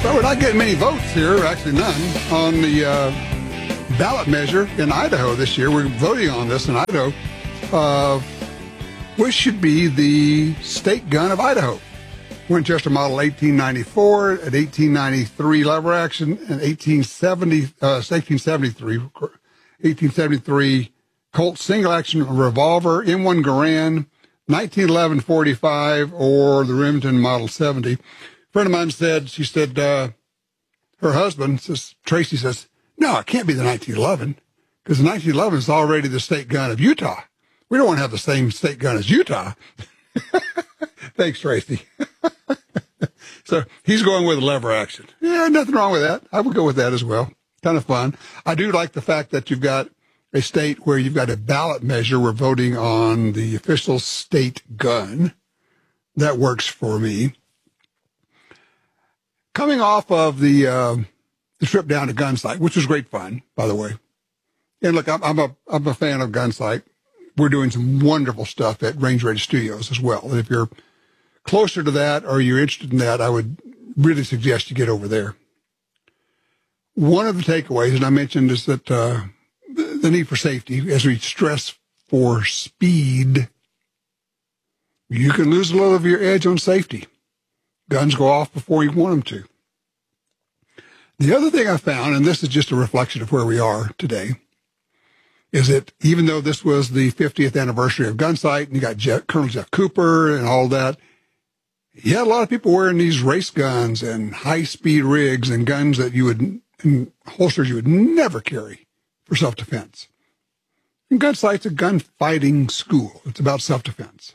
Well, we're not getting many votes here, actually none, on the ballot measure in Idaho this year. We're voting on this in Idaho. Which should be the state gun of Idaho? Winchester Model 1894, an 1893 lever action, and 1873 Colt single action revolver, M1 Garand, 1911 45, or the Remington Model 70. A friend of mine said, her husband, Tracy says, no, it can't be the 1911 because the 1911 is already the state gun of Utah. We don't want to have the same state gun as Utah. Thanks, Tracy. So he's going with a lever action. Yeah, nothing wrong with that. I would go with that as well. Kind of fun. I do like the fact that you've got a state where you've got a ballot measure. We're voting on the official state gun. That works for me. Coming off of the trip down to Gunsight, which was great fun, by the way. And look, I'm a fan of Gunsight. We're doing some wonderful stuff at Range Ready Studios as well. And if you're closer to that or you're interested in that, I would really suggest you get over there. One of the takeaways, and I mentioned, is that the need for safety, as we stress for speed, you can lose a little of your edge on safety. Guns go off before you want them to. The other thing I found, and this is just a reflection of where we are today, is that even though this was the 50th anniversary of Gunsight, and you got Colonel Jeff Cooper and all that, you had a lot of people wearing these race guns and high-speed rigs and guns that and holsters you would never carry for self-defense. And Gunsight's a gunfighting school. It's about self-defense.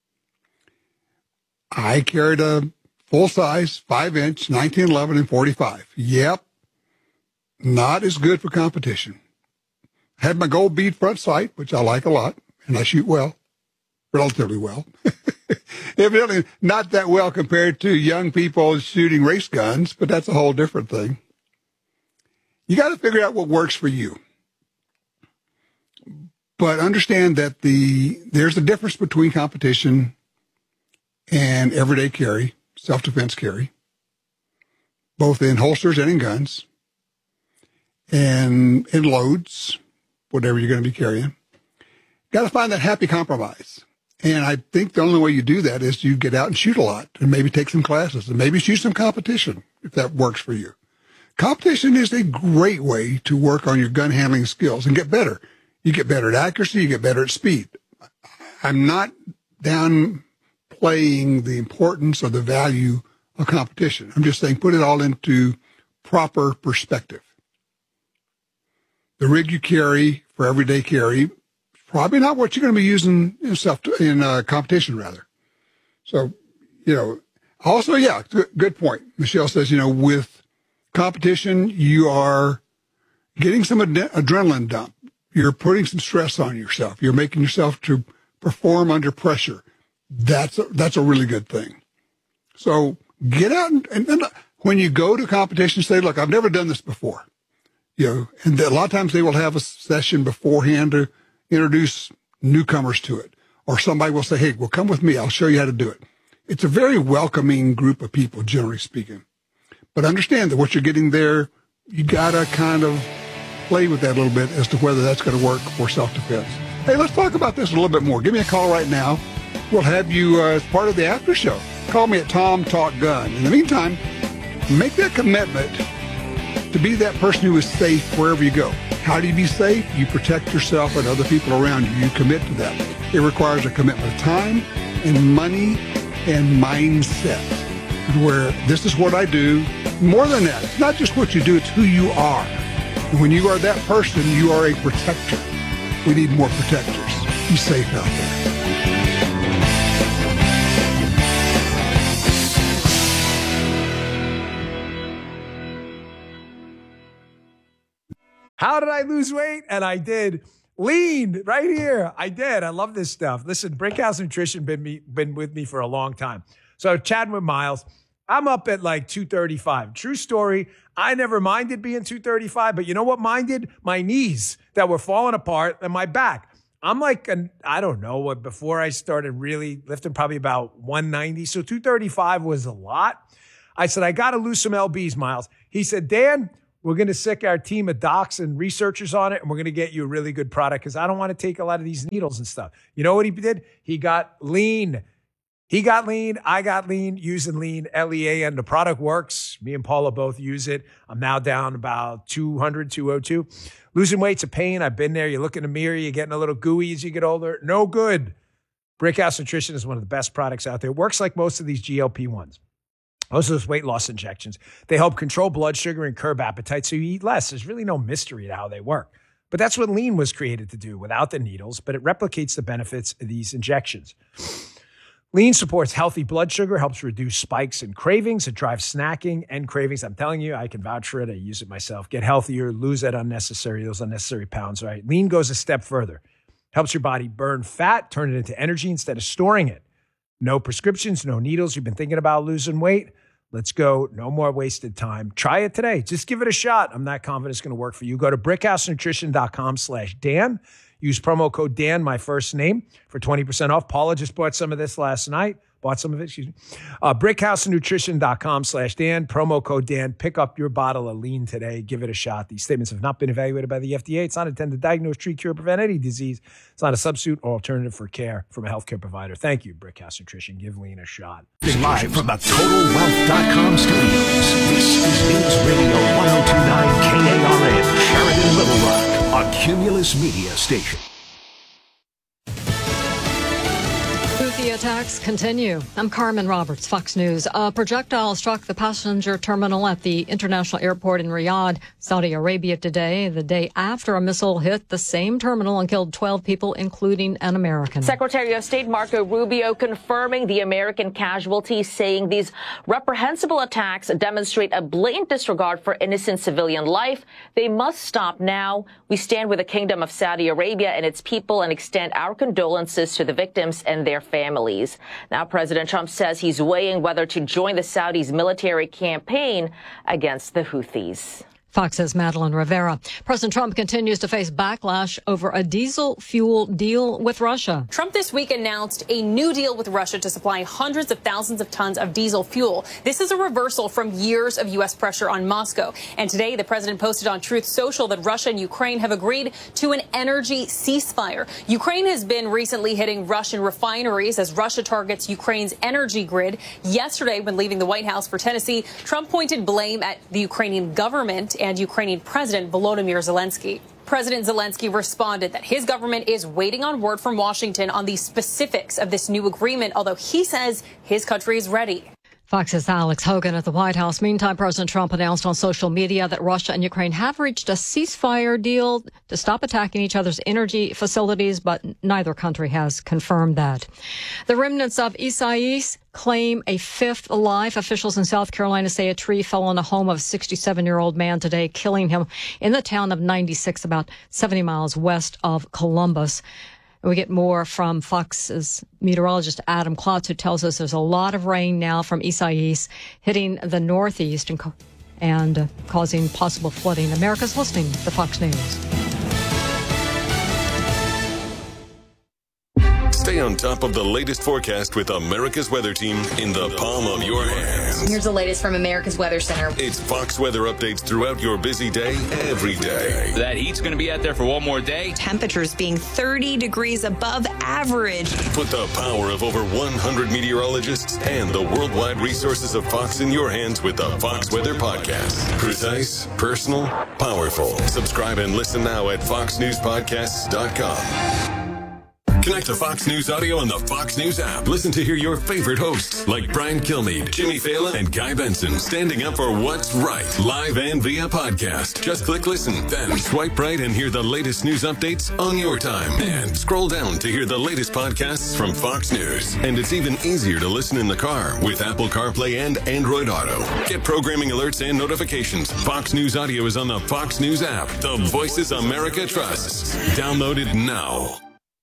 I carried a full-size 5-inch 1911 and 45. Yep, not as good for competition. Had my gold bead front sight, which I like a lot, and I shoot well, relatively well. Evidently not that well compared to young people shooting race guns, but that's a whole different thing. You got to figure out what works for you. But understand that there's a difference between competition and everyday carry, self-defense carry, both in holsters and in guns, and in loads, whatever you're going to be carrying. Got to find that happy compromise. And I think the only way you do that is you get out and shoot a lot and maybe take some classes and maybe shoot some competition if that works for you. Competition is a great way to work on your gun handling skills and get better. You get better at accuracy, you get better at speed. I'm not downplaying the importance or the value of competition. I'm just saying put it all into proper perspective. The rig you carry for everyday carry, probably not what you're going to be using in competition, rather. So, also, yeah, good point. Michelle says, with competition, you are getting some adrenaline dump. You're putting some stress on yourself. You're making yourself to perform under pressure. That's a really good thing. So get out and when you go to competition, say, look, I've never done this before. And a lot of times they will have a session beforehand to introduce newcomers to it. Or somebody will say, hey, well, come with me. I'll show you how to do it. It's a very welcoming group of people, generally speaking. But understand that what you're getting there, you got to kind of play with that a little bit as to whether that's going to work for self-defense. Hey, let's talk about this a little bit more. Give me a call right now. We'll have you as part of the after show. Call me at Tom Talk Gun. In the meantime, make that commitment to be that person who is safe wherever you go. How do you be safe? You protect yourself and other people around you. You commit to that. It requires a commitment of time and money and mindset, where this is what I do. More than that, it's not just what you do, it's who you are. And when you are that person, you are a protector. We need more protectors. Be safe out there. How did I lose weight? And I did. Lean right here. I did. I love this stuff. Listen, Brickhouse Nutrition been with me for a long time. So chatting with Miles, I'm up at like 235. True story. I never minded being 235, but you know what minded? My knees that were falling apart and my back. I'm like, I don't know, before I started really lifting, probably about 190. So 235 was a lot. I said, I got to lose some LBs, Miles. He said, Dan, we're going to sick our team of docs and researchers on it, and we're going to get you a really good product because I don't want to take a lot of these needles and stuff. You know what he did? He got lean. He got lean. I got lean using lean, LEA, and the product works. Me and Paula both use it. I'm now down about 200, 202. Losing weight's a pain. I've been there. You look in the mirror, you're getting a little gooey as you get older. No good. Brickhouse Nutrition is one of the best products out there. It works like most of these GLP-1s. Most of those weight loss injections. They help control blood sugar and curb appetite so you eat less. There's really no mystery to how they work. But that's what lean was created to do without the needles, but it replicates the benefits of these injections. Lean supports healthy blood sugar, helps reduce spikes and cravings. It drives snacking and cravings. I'm telling you, I can vouch for it. I use it myself. Get healthier, lose those unnecessary pounds, right? Lean goes a step further. Helps your body burn fat, turn it into energy instead of storing it. No prescriptions, no needles. You've been thinking about losing weight? Let's go. No more wasted time. Try it today. Just give it a shot. I'm not confident it's going to work for you. Go to brickhousenutrition.com/Dan. Use promo code Dan, my first name, for 20% off. Paula just bought some of this last night. Brickhousenutrition.com/Dan. Promo code Dan. Pick up your bottle of lean today. Give it a shot. These statements have not been evaluated by the FDA. It's not intended to diagnose, treat, cure, prevent any disease. It's not a substitute or alternative for care from a healthcare provider. Thank you, Brickhouse Nutrition. Give lean a shot. Live from the TotalWealth.com studios, this is News Radio 102.9 KARN, Sheridan Little Rock, on Cumulus Media Station. Houthi attacks continue. I'm Carmen Roberts, Fox News. A projectile struck the passenger terminal at the international airport in Riyadh, Saudi Arabia today, the day after a missile hit the same terminal and killed 12 people, including an American. Secretary of State Marco Rubio confirming the American casualties, saying these reprehensible attacks demonstrate a blatant disregard for innocent civilian life. They must stop now. We stand with the Kingdom of Saudi Arabia and its people and extend our condolences to the victims and their families. Now, President Trump says he's weighing whether to join the Saudis' military campaign against the Houthis. Fox's Madeline Rivera. President Trump continues to face backlash over a diesel fuel deal with Russia. Trump this week announced a new deal with Russia to supply hundreds of thousands of tons of diesel fuel. This is a reversal from years of U.S. pressure on Moscow. And today, the president posted on Truth Social that Russia and Ukraine have agreed to an energy ceasefire. Ukraine has been recently hitting Russian refineries as Russia targets Ukraine's energy grid. Yesterday, when leaving the White House for Tennessee, Trump pointed blame at the Ukrainian government and Ukrainian President Volodymyr Zelensky. President Zelensky responded that his government is waiting on word from Washington on the specifics of this new agreement, although he says his country is ready. Fox's Alex Hogan at the White House. Meantime, President Trump announced on social media that Russia and Ukraine have reached a ceasefire deal to stop attacking each other's energy facilities, but neither country has confirmed that. The remnants of Isaias claim a fifth life. Officials in South Carolina say a tree fell on the home of a 67-year-old man today, killing him in the town of 96, about 70 miles west of Columbus. We get more from Fox's meteorologist Adam Klotz, who tells us there's a lot of rain now from Isaias hitting the northeast and causing possible flooding. America's listening to Fox News. Stay on top of the latest forecast with America's Weather Team in the palm of your hands. Here's the latest from America's Weather Center. It's Fox weather updates throughout your busy day, every day. That heat's going to be out there for one more day. Temperatures being 30 degrees above average. Put the power of over 100 meteorologists and the worldwide resources of Fox in your hands with the Fox Weather Podcast. Precise, personal, powerful. Subscribe and listen now at foxnewspodcasts.com. Connect to Fox News Audio on the Fox News app. Listen to hear your favorite hosts like Brian Kilmeade, Jimmy Fallon, and Guy Benson standing up for what's right, live and via podcast. Just click listen, then swipe right and hear the latest news updates on your time. And scroll down to hear the latest podcasts from Fox News. And it's even easier to listen in the car with Apple CarPlay and Android Auto. Get programming alerts and notifications. Fox News Audio is on the Fox News app. The voices America trusts. Download it now.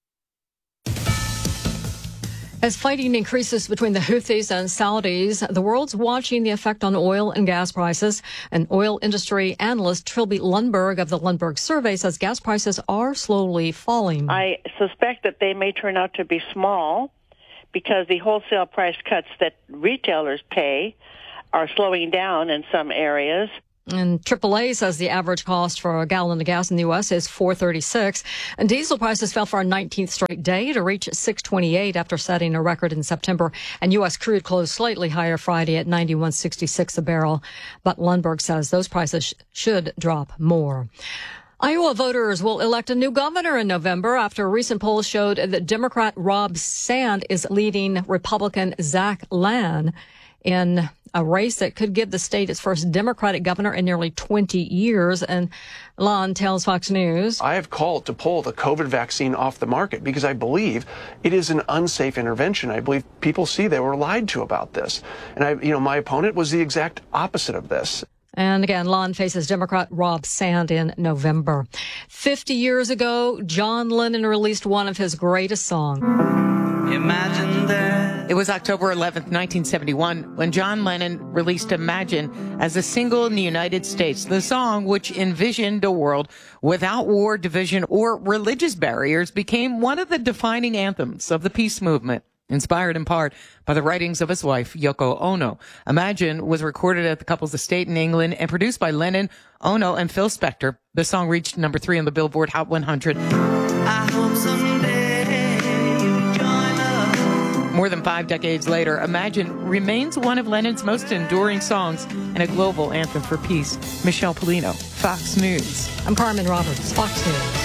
As fighting increases between the Houthis and Saudis, the world's watching the effect on oil and gas prices. An oil industry analyst, Trilby Lundberg of the Lundberg Survey, says gas prices are slowly falling. I suspect that they may turn out to be small because the wholesale price cuts that retailers pay are slowing down in some areas. And AAA says the average cost for a gallon of gas in the U.S. is $4.36. And diesel prices fell for a 19th straight day to reach $6.28 after setting a record in September. And U.S. crude closed slightly higher Friday at $91.66 a barrel. But Lundberg says those prices should drop more. Iowa voters will elect a new governor in November after recent polls showed that Democrat Rob Sand is leading Republican Zach Lan in a race that could give the state its first Democratic governor in nearly 20 years. And Lon tells Fox News, I have called to pull the COVID vaccine off the market because I believe it is an unsafe intervention. I believe people see they were lied to about this. And my opponent was the exact opposite of this. And again, Lon faces Democrat Rob Sand in November. 50 years ago, John Lennon released one of his greatest songs. Imagine that. It was October 11th, 1971, when John Lennon released Imagine as a single in the United States. The song, which envisioned a world without war, division, or religious barriers, became one of the defining anthems of the peace movement. Inspired in part by the writings of his wife, Yoko Ono. Imagine was recorded at the couple's estate in England and produced by Lennon, Ono, and Phil Spector. The song reached number 3 on the Billboard Hot 100. I hope someday you'll join us. More than 5 decades later, Imagine remains one of Lennon's most enduring songs and a global anthem for peace. Michelle Polino, Fox News. I'm Carmen Roberts, Fox News.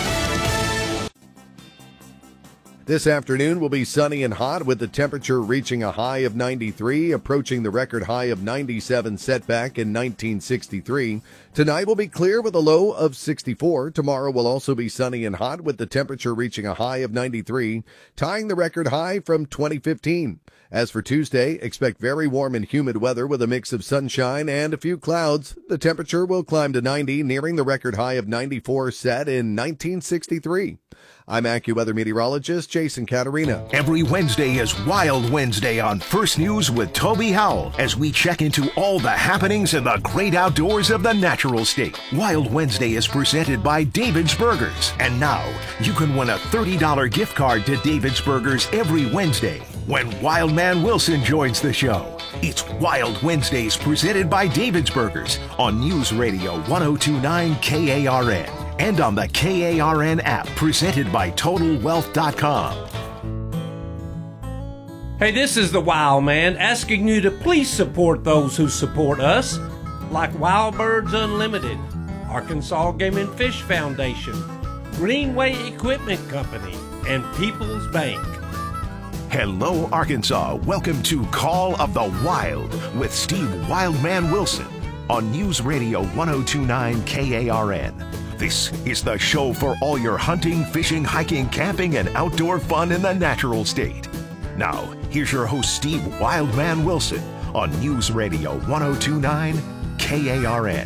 This afternoon will be sunny and hot with the temperature reaching a high of 93, approaching the record high of 97 set back in 1963. Tonight will be clear with a low of 64. Tomorrow will also be sunny and hot with the temperature reaching a high of 93, tying the record high from 2015. As for Tuesday, expect very warm and humid weather with a mix of sunshine and a few clouds. The temperature will climb to 90, nearing the record high of 94 set in 1963. I'm AccuWeather meteorologist Jason Caterina. Every Wednesday is Wild Wednesday on First News with Toby Howell as we check into all the happenings in the great outdoors of the natural state. Wild Wednesday is presented by David's Burgers. And now you can win a $30 gift card to David's Burgers every Wednesday when Wildman Wilson joins the show. It's Wild Wednesdays presented by David's Burgers on News Radio 1029 KARN. And on the KARN app, presented by TotalWealth.com. Hey, this is the Wild Man asking you to please support those who support us, like Wild Birds Unlimited, Arkansas Game and Fish Foundation, Greenway Equipment Company, and People's Bank. Hello, Arkansas. Welcome to Call of the Wild with Steve Wildman Wilson on News Radio 1029 KARN. This is the show for all your hunting, fishing, hiking, camping, and outdoor fun in the natural state. Now, here's your host, Steve Wildman Wilson on News Radio 1029 KARN.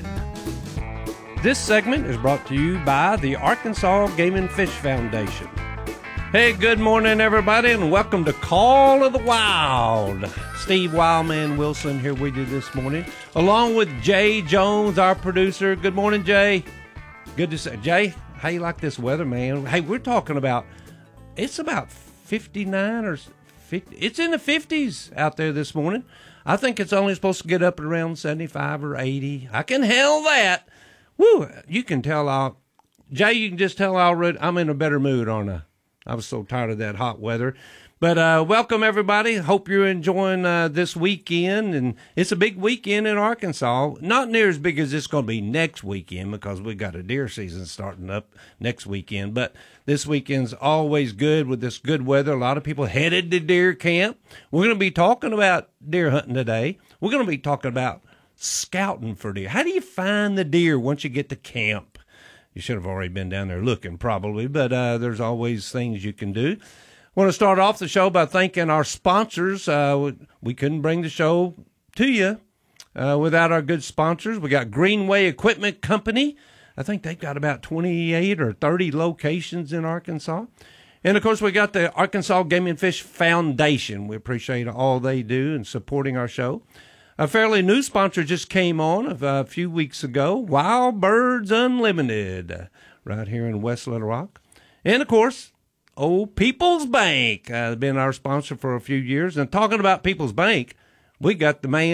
This segment is brought to you by the Arkansas Game and Fish Foundation. Hey, good morning, everybody, and welcome to Call of the Wild. Steve Wildman Wilson here with you this morning, along with Jay Jones, our producer. Good morning, Jay. Good to see Jay. How you like this weather, man? Hey, we're talking about, it's about 59 or 50. It's in the 50s out there this morning. I think it's only supposed to get up at around 75 or 80. I can handle that. Woo! You can tell Jay, you can just tell already I'm in a better mood, aren't I? I was so tired of that hot weather. But welcome, everybody. Hope you're enjoying this weekend. And it's a big weekend in Arkansas. Not near as big as it's going to be next weekend because we got a deer season starting up next weekend. But this weekend's always good with this good weather. A lot of people headed to deer camp. We're going to be talking about deer hunting today. We're going to be talking about scouting for deer. How do you find the deer once you get to camp? You should have already been down there looking probably, but there's always things you can do. I want to start off the show by thanking our sponsors. We couldn't bring the show to you without our good sponsors. We got Greenway Equipment Company. I think they've got about 28 or 30 locations in Arkansas. And, of course, we got the Arkansas Game and Fish Foundation. We appreciate all they do in supporting our show. A fairly new sponsor just came on a few weeks ago, Wild Birds Unlimited, right here in West Little Rock. And, of course, People's Bank. Been our sponsor for a few years. And talking about People's Bank, we got the man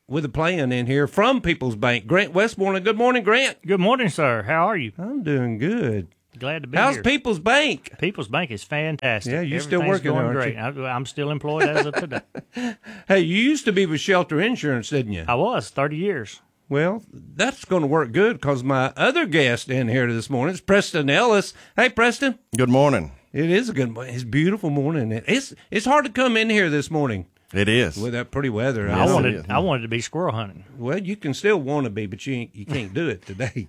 with a plan in here from People's Bank. Grant Westmoreland. Good morning, Grant. Good morning, sir. How are you? I'm doing good. Glad to be How's here. People's Bank? People's Bank is fantastic. Yeah, you're still Everything's working, going aren't great. you? I'm still employed as of today. Hey, you used to be with Shelter Insurance, didn't you? I was 30 years. Well, that's going to work good because my other guest in here this morning is Preston Ellis. Hey, Preston. Good morning. It is a good morning. It's a beautiful morning. It's hard to come in here this morning. It is. With that pretty weather. I wanted to be squirrel hunting. Well, you can still want to be, but you can't do it today.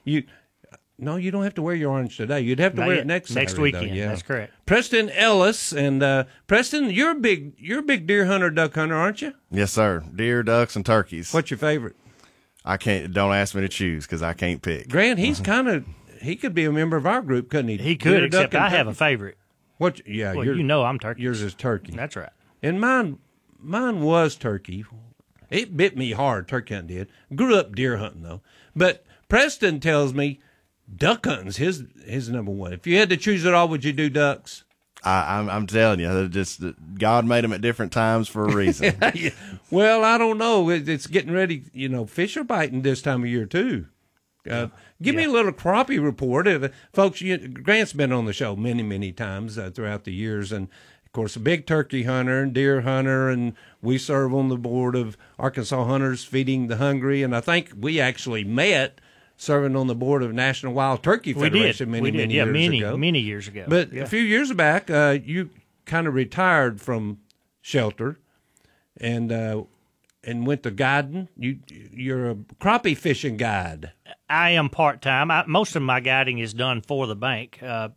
No, you don't have to wear your orange today. You'd have to wear it next Saturday, weekend. Though. Yeah. That's correct. Preston Ellis, and Preston, you're a big deer hunter, duck hunter, aren't you? Yes, sir. Deer, ducks, and turkeys. What's your favorite? Don't ask me to choose because I can't pick. Grant, he could be a member of our group, couldn't he? He could, Deer, except duck, I and have a turkey. favorite. What? Yeah, well, I'm turkey. Yours is turkey. That's right. And mine was turkey. It bit me hard. Turkey hunting did. Grew up deer hunting though. But Preston tells me duck hunting's his number one. If you had to choose it all, would you do ducks? I'm telling you, just God made them at different times for a reason. Yeah. Well, I don't know. It's getting ready. Fish are biting this time of year too. Give me a little crappie report, folks. Grant's been on the show many, many times throughout the years, and of course, a big turkey hunter and deer hunter, and we serve on the board of Arkansas Hunters Feeding the Hungry, and I think we actually met serving on the board of National Wild Turkey Federation many years ago. But a few years back, you kind of retired from Shelter and went to guiding. You're a crappie fishing guide. I am part-time. Most of my guiding is done for the bank.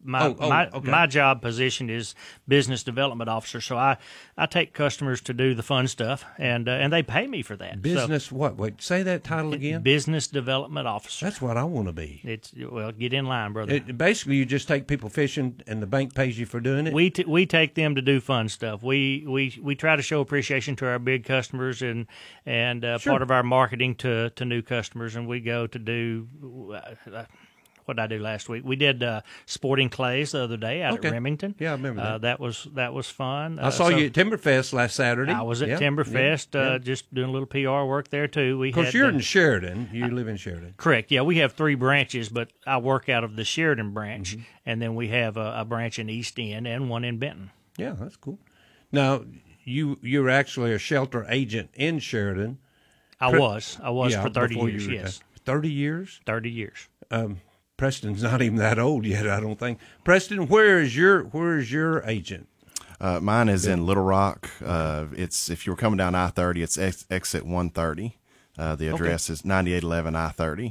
My job position is business development officer, so I take customers to do the fun stuff, and they pay me for that. Business what? Wait, say that title again. Business development officer. That's what I want to be. Get in line, brother. Basically, you just take people fishing, and the bank pays you for doing it. We take them to do fun stuff. We try to show appreciation to our big customers and Sure. part of our marketing to new customers, and we go to do. What did I do last week? We did sporting clays the other day out at Remington. Yeah, I remember that. That was fun. I saw you at Timberfest last Saturday. I was at Timberfest, just doing a little PR work there too. Of course, you're in Sheridan. You live in Sheridan. Correct. Yeah, we have 3 branches, but I work out of the Sheridan branch, and then we have a branch in East End and one in Benton. Yeah, that's cool. Now, you're actually a shelter agent in Sheridan. I was for 30 years. Yes. 30 years? 30 years. Preston's not even that old yet, I don't think. Preston, where is your agent? Mine is in Little Rock. It's if you were coming down I-30, it's exit 130. The address is 9811 I-30.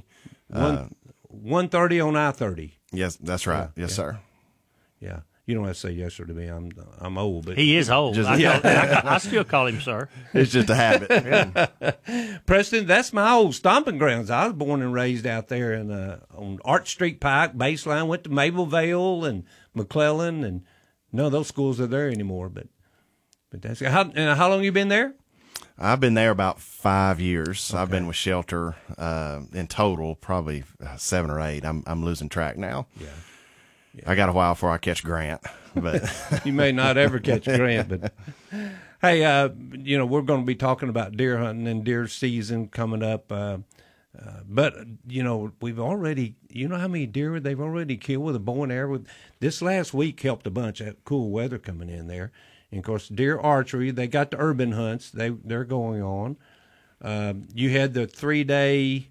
130 on I-30. Yes, that's right. Yes, sir. Yeah. You don't have to say yes sir to me. I'm old, but he is old. I still call him sir. It's just a habit. Preston, that's my old stomping grounds. I was born and raised out there on Arch Street Pike, Baseline. Went to Mablevale and McClellan, and none of those schools are there anymore. But that's how long you been there? I've been there about 5 years. Okay. I've been with Shelter in total probably 7 or 8. I'm losing track now. Yeah. I got a while before I catch Grant, but you may not ever catch Grant. But hey, we're going to be talking about deer hunting and deer season coming up. But we've already, how many deer they've already killed with a bow and arrow. This last week helped a bunch. That cool weather coming in there, and of course deer archery. They got the urban hunts. They're going on. You had the 3-day.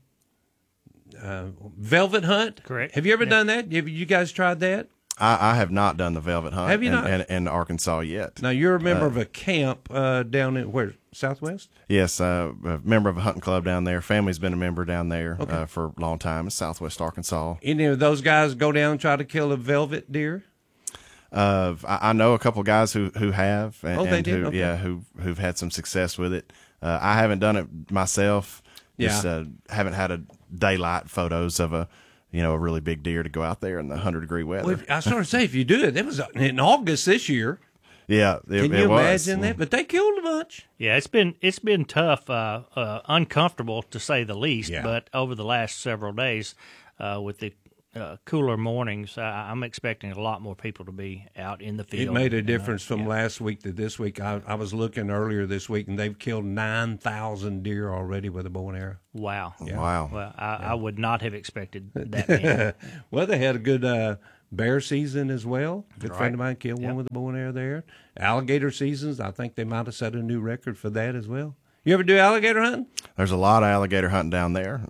Velvet hunt. Correct. Have you ever done that? Have you guys tried that? I have not done the velvet hunt. Have you not? In Arkansas yet. Now you're a member of a camp down in where? Southwest? Yes, a member of a hunting club down there. Family's been a member down there for a long time in Southwest Arkansas. Any of those guys go down and try to kill a velvet deer? I know a couple of guys who have, they did? who've had some success with it. I haven't done it myself. Just haven't had a daylight photos of a really big deer to go out there in the 100-degree weather. Well, I started to say, if you do it was in August this year. Yeah, can you imagine that? But they killed a bunch. Yeah, it's been tough, uncomfortable to say the least. Yeah. But over the last several days, with the cooler mornings, I'm expecting a lot more people to be out in the field. It made a difference from last week to this week. I was looking earlier this week, and they've killed 9,000 deer already with a bow and arrow. Wow. Yeah. Wow. Well, I would not have expected that many. Well, they had a good bear season as well. Good friend of mine killed one with a bow and arrow there. Alligator seasons, I think they might have set a new record for that as well. You ever do alligator hunting? There's a lot of alligator hunting down there.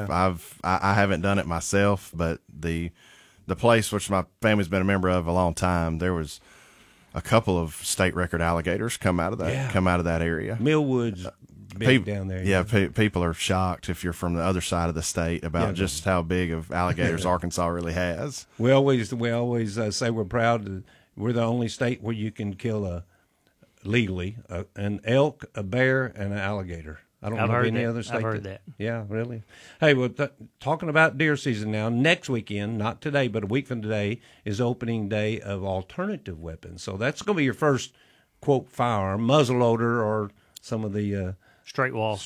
I haven't done it myself, but the place which my family's been a member of a long time, there was a couple of state record alligators come out of that area. Millwood's big down there. Yeah, people are shocked if you're from the other side of the state about just how big of alligators Arkansas really has. We always say we're proud. We're the only state where you can kill legally an elk, a bear, and an alligator. I don't know of any other state. I've heard that. Yeah, really. Hey, well, talking about deer season now, next weekend, not today, but a week from today, is opening day of alternative weapons. So that's going to be your first, quote, firearm, muzzleloader, or some of the straight wall,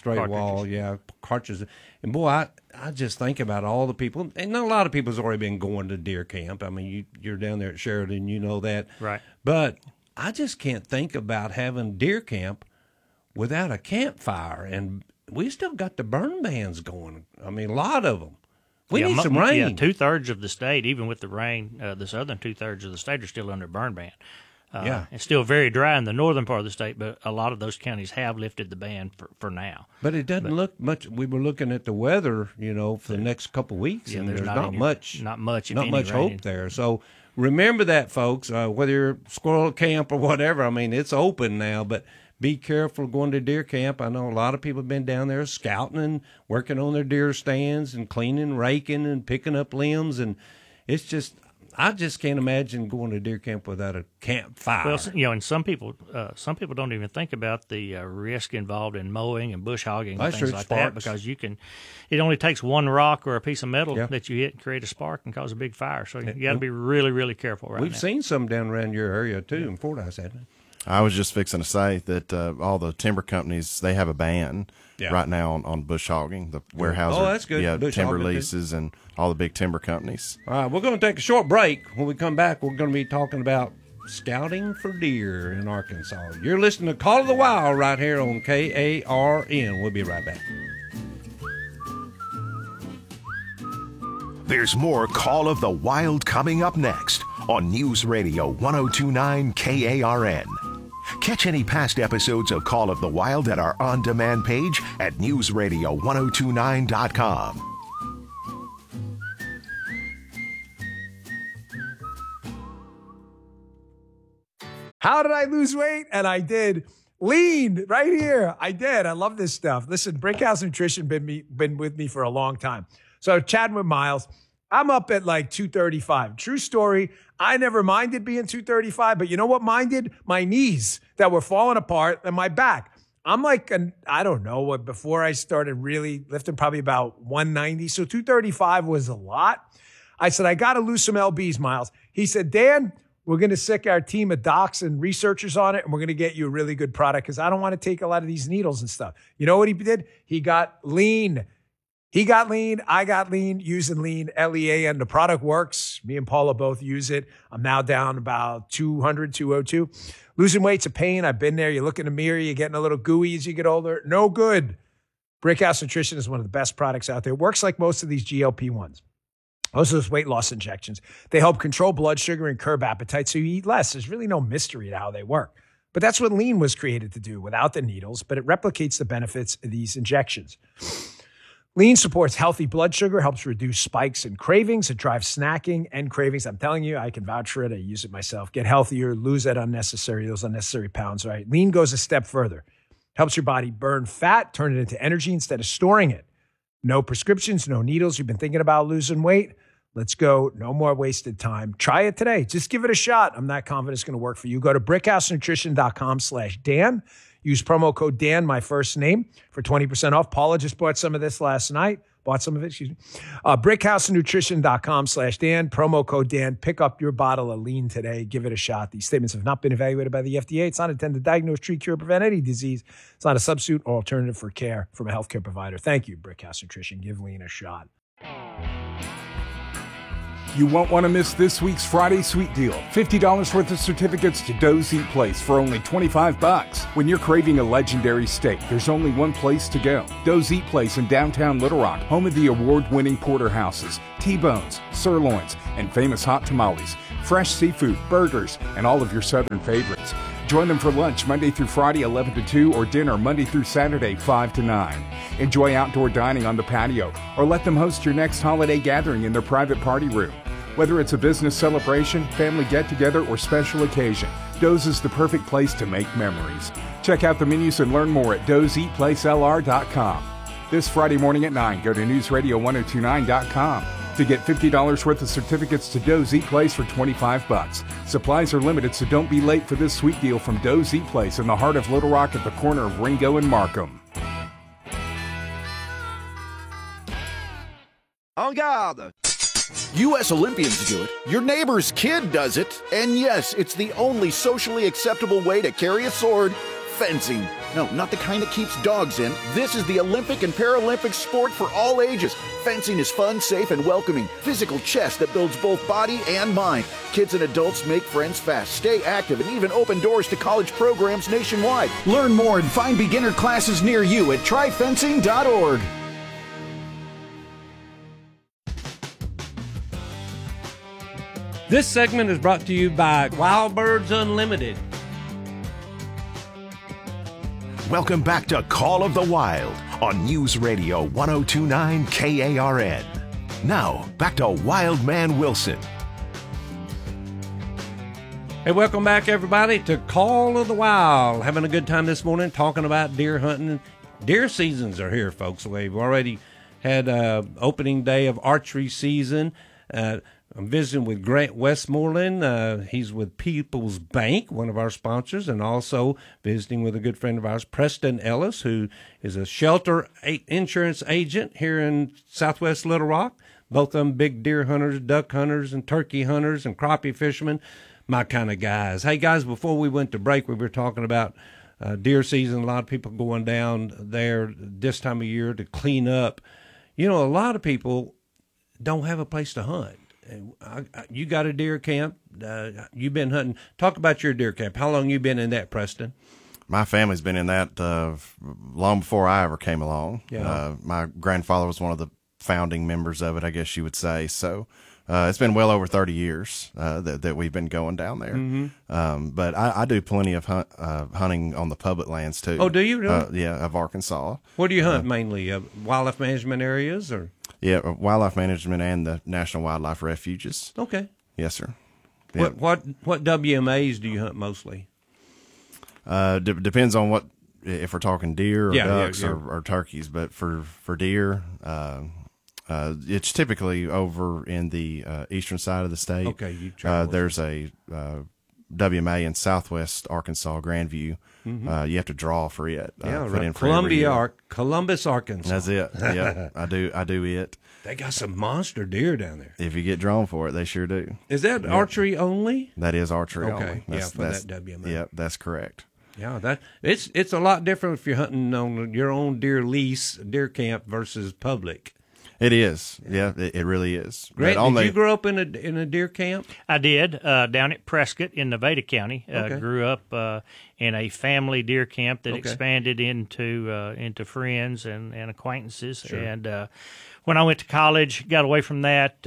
cartridges. And boy, I just think about all the people, and a lot of people's already been going to deer camp. I mean, you're down there at Sheridan, you know that. Right. But I just can't think about having deer camp without a campfire, and we still got the burn bans going. I mean, a lot of them. We need some rain. Yeah, 2/3 of the state, even with the rain, the southern 2/3 of the state are still under burn ban. It's still very dry in the northern part of the state, but a lot of those counties have lifted the ban for now. But it doesn't look much. We were looking at the weather, for the next couple of weeks, and there's not much hope there. So remember that, folks. Whether you're squirrel camp or whatever, I mean, it's open now, but be careful going to deer camp. I know a lot of people have been down there scouting and working on their deer stands and cleaning, raking, and picking up limbs. And it's just, I just can't imagine going to deer camp without a campfire. Well, and some people don't even think about the risk involved in mowing and bush hogging and things like that, because it only takes one rock or a piece of metal that you hit and create a spark and cause a big fire. So you got to be really, really careful right now. We've seen some down around your area too in Fordyce, haven't we? I was just fixing to say that all the timber companies, they have a ban right now on bush hogging. The Weyerhaeuser, that's good. Yeah, timber leases and all the big timber companies. All right, we're going to take a short break. When we come back, we're going to be talking about scouting for deer in Arkansas. You're listening to Call of the Wild right here on KARN. We'll be right back. There's more Call of the Wild coming up next on News Radio 1029 KARN. Catch any past episodes of Call of the Wild at our on-demand page at newsradio1029.com. How did I lose weight? And I did. Lean right here. I did. I love this stuff. Listen, Brickhouse Nutrition been with me for a long time. So chatting with Miles, I'm up at like 235. True story. I never minded being 235, but you know what minded? My knees that were falling apart and my back. I'm like, I don't know, before I started really lifting, probably about 190. So 235 was a lot. I said, I got to lose some lbs, Miles. He said, Dan, we're going to sick our team of docs and researchers on it, and we're going to get you a really good product because I don't want to take a lot of these needles and stuff. You know what he did? He got lean. He got lean. I got lean, using lean, Lean. The product works. Me and Paula both use it. I'm now down about 200, 202. Losing weight's a pain. I've been there. You look in the mirror, you're getting a little gooey as you get older. No good. Brickhouse Nutrition is one of the best products out there. It works like most of these GLP-1s. Most of those weight loss injections. They help control blood sugar and curb appetite so you eat less. There's really no mystery to how they work. But that's what lean was created to do without the needles, but it replicates the benefits of these injections. Lean supports healthy blood sugar, helps reduce spikes and cravings. It drives snacking and cravings. I'm telling you, I can vouch for it. I use it myself. Get healthier, lose those unnecessary pounds, right? Lean goes a step further. Helps your body burn fat, turn it into energy instead of storing it. No prescriptions, no needles. You've been thinking about losing weight? Let's go. No more wasted time. Try it today. Just give it a shot. I'm not confident it's going to work for you. Go to brickhousenutrition.com/Dan. Use promo code Dan, my first name, for 20% off. Paula just bought some of this last night. brickhousenutrition.com/Dan. Promo code Dan. Pick up your bottle of lean today. Give it a shot. These statements have not been evaluated by the FDA. It's not intended to diagnose, treat, cure, prevent any disease. It's not a substitute or alternative for care from a healthcare provider. Thank you, Brickhouse Nutrition. Give lean a shot. You won't want to miss this week's Friday Sweet Deal. $50 worth of certificates to Doe's Eat Place for only $25. When you're craving a legendary steak, there's only one place to go. Doe's Eat Place in downtown Little Rock, home of the award-winning porterhouses, T-bones, sirloins, and famous hot tamales, fresh seafood, burgers, and all of your southern favorites. Join them for lunch Monday through Friday 11 to 2 or dinner Monday through Saturday 5 to 9. Enjoy outdoor dining on the patio or let them host your next holiday gathering in their private party room. Whether it's a business celebration, family get-together, or special occasion, Doe's is the perfect place to make memories. Check out the menus and learn more at doeseatplacelr.com. This Friday morning at 9, go to newsradio1029.com to get $50 worth of certificates to Doe's Eat Place for $25. Supplies are limited, so don't be late for this sweet deal from Doe's Eat Place in the heart of Little Rock at the corner of Ringo and Markham. En garde! U.S. Olympians do it, your neighbor's kid does it, and yes, it's the only socially acceptable way to carry a sword, fencing. No, not the kind that keeps dogs in. This is the Olympic and Paralympic sport for all ages. Fencing is fun, safe, and welcoming. Physical chess that builds both body and mind. Kids and adults make friends fast, stay active, and even open doors to college programs nationwide. Learn more and find beginner classes near you at tryfencing.org. This segment is brought to you by Wild Birds Unlimited. Welcome back to Call of the Wild on News Radio 1029 KARN. Now, back to Wildman Wilson. Hey, welcome back, everybody, to Call of the Wild. Having a good time this morning talking about deer hunting. Deer seasons are here, folks. We've already had opening day of archery season. I'm visiting with Grant Westmoreland. He's with People's Bank, one of our sponsors, and also visiting with a good friend of ours, Preston Ellis, who is a shelter insurance agent here in Southwest Little Rock. Both of them big deer hunters, duck hunters, and turkey hunters, and crappie fishermen, my kind of guys. Hey, guys, before we went to break, we were talking about deer season. A lot of people going down there this time of year to clean up. You know, a lot of people don't have a place to hunt. You got a deer camp. You've been hunting. Talk about your deer camp. How long you been in that, Preston? My family's been in that long before I ever came along. Yeah. My grandfather was one of the founding members of it, I guess you would say. So it's been well over 30 years that we've been going down there. Mm-hmm. But I do plenty of hunting on the public lands, too. Oh, do you really? Yeah, of Arkansas. What do you hunt mainly? Wildlife management areas or? Yeah, wildlife management and the National Wildlife Refuges. Okay. Yes, sir. Yeah. What WMAs do you hunt mostly? Depends on if we're talking deer or ducks or turkeys. But for deer, it's typically over in the eastern side of the state. Okay, there's a WMA in Southwest Arkansas, Grandview. Mm-hmm. You have to draw for it. Right. Columbus, Arkansas. That's it. Yeah, I do it. They got some monster deer down there. If you get drawn for it, they sure do. Is that archery only? That is archery only. Okay, that WMA. Yeah, that's correct. Yeah, it's a lot different if you're hunting on your own deer lease, deer camp versus public. It is. Yeah, it really is. Grant, did you grow up in a deer camp? I did, down at Prescott in Nevada County. Okay. Grew up in a family deer camp that expanded into friends and acquaintances. Sure. And when I went to college, got away from that,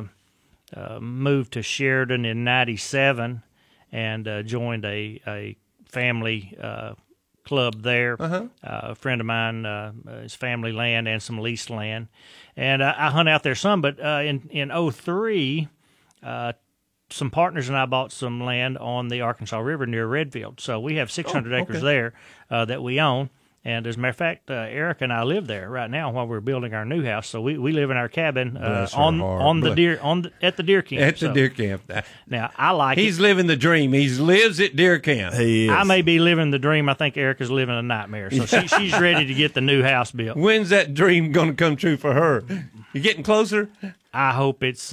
moved to Sheridan in '97, and joined a family club there. A friend of mine, his family land and some leased land. And I hunt out there some, but in '03, some partners and I bought some land on the Arkansas River near Redfield. So we have 600 acres there that we own. And as a matter of fact, Eric and I live there right now while we're building our new house. So we live in our cabin at the deer camp. At the deer camp. Now I like. He's living the dream. He lives at deer camp. He is. I may be living the dream. I think Eric is living a nightmare. So she's ready to get the new house built. When's that dream going to come true for her? You getting closer? I hope it's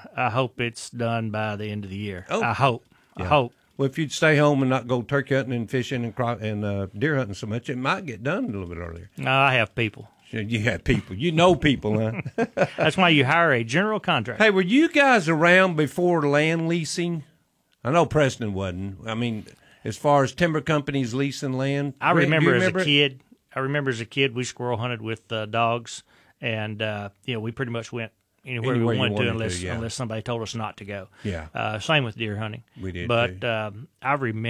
done by the end of the year. Oh. I hope. Well, if you'd stay home and not go turkey hunting and fishing and deer hunting so much, it might get done a little bit earlier. No, I have people. You had people. You know people, huh? That's why you hire a general contractor. Hey, were you guys around before land leasing? I know Preston wasn't. I mean, as far as timber companies leasing land. I remember as a kid, we squirrel hunted with dogs, and we pretty much went anywhere we wanted to unless somebody told us not to go. Yeah. Same with deer hunting. We did. But I remember.